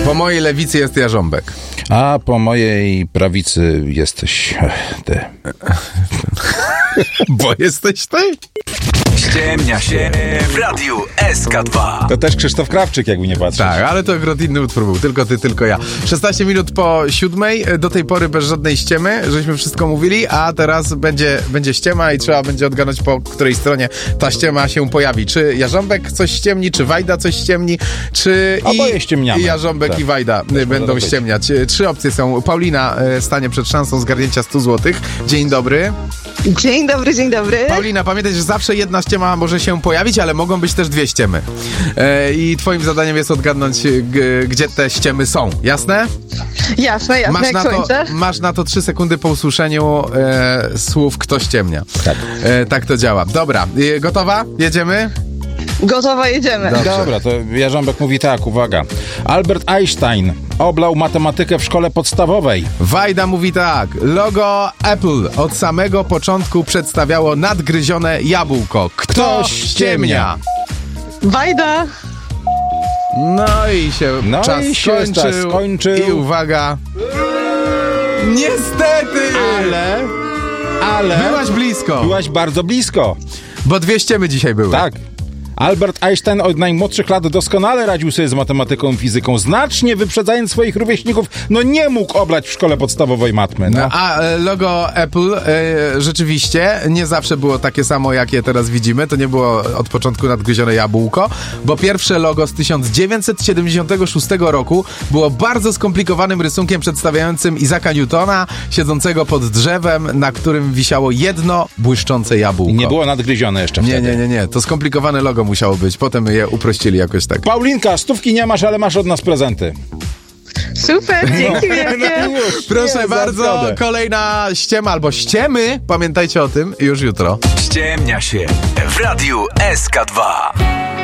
Po mojej lewicy jest Jarząbek. A po mojej prawicy jesteś ty. Bo jesteś ty? Ściemnia się w Radiu SK2. To też Krzysztof Krawczyk, jakby nie patrzeć. Tak, ale to akurat inny utwór był. Tylko ty, tylko ja. 16 minut po 7:00. Do tej pory bez żadnej ściemy, żeśmy wszystko mówili, a teraz będzie ściema i trzeba będzie odgadnąć, po której stronie ta ściema się pojawi. Czy Jarząbek coś ściemni, czy Wajda coś ściemni, czy oboje ściemniamy. i Jarząbek i Wajda będą ściemniać. 3 opcje są. Paulina stanie przed szansą zgarnięcia 100 zł. Dzień dobry. Dzień dobry, dzień dobry. Paulina, pamiętaj, że zawsze jedna ściema może się pojawić, ale mogą być też 2 ściemy. I twoim zadaniem jest odgadnąć, gdzie te ściemy są. Jasne? Jasne, jak słońce. Masz na to 3 sekundy po usłyszeniu słów kto ściemnia. Tak. Tak to działa. Dobra, gotowa? Jedziemy? Gotowa, jedziemy. Dobra, to Jarząbek mówi tak, uwaga. Albert Einstein oblał matematykę w szkole podstawowej. Wajda mówi tak. Logo Apple od samego początku przedstawiało nadgryzione jabłko. Kto ściemnia? Wajda. No i się czas skończył. I uwaga. Niestety! Ale byłaś blisko. Byłaś bardzo blisko. Bo 2 ściemy dzisiaj były. Tak. Albert Einstein od najmłodszych lat doskonale radził sobie z matematyką i fizyką, znacznie wyprzedzając swoich rówieśników. No nie mógł oblać w szkole podstawowej matmy. No. A logo Apple rzeczywiście nie zawsze było takie samo, jak je teraz widzimy. To nie było od początku nadgryzione jabłko, bo pierwsze logo z 1976 roku było bardzo skomplikowanym rysunkiem przedstawiającym Isaaca Newtona siedzącego pod drzewem, na którym wisiało jedno błyszczące jabłko. I nie było nadgryzione jeszcze wtedy. Nie. To skomplikowane logo musiało być. Potem je uprościli jakoś tak. Paulinka, 100 nie masz, ale masz od nas prezenty. Super, dzięki wielkie. Proszę bardzo, kolejna ściema albo ściemy, pamiętajcie o tym, już jutro. Ściemnia się w Radiu SK2.